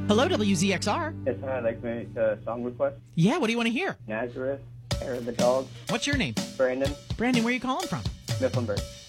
Hello, WZXR. Yes, I'd like to make a song request. Yeah, what do you want to hear? Nazareth, Hair of the Dog. What's your name? Brandon, Brandon, where are you calling from? Mifflinburg.